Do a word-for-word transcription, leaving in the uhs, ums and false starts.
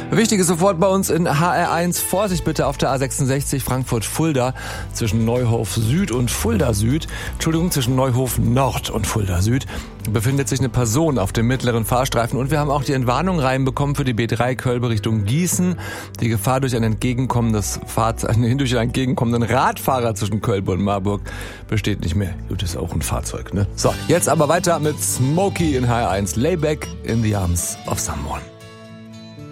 Wichtig ist sofort bei uns in H R eins. Vorsicht bitte auf der A sechsundsechzig Frankfurt-Fulda zwischen Neuhof Süd und Fulda Süd. Entschuldigung, zwischen Neuhof Nord und Fulda Süd befindet sich eine Person auf dem mittleren Fahrstreifen. Und wir haben auch die Entwarnung reinbekommen für die B drei Kölbe Richtung Gießen. Die Gefahr durch ein entgegenkommendes Fahrzeug, durch einen entgegenkommenden Radfahrer zwischen Kölbe und Marburg besteht nicht mehr. Gut, ist auch ein Fahrzeug, ne? So, jetzt aber weiter mit Smokey in H R eins. Layback in the Arms of Someone.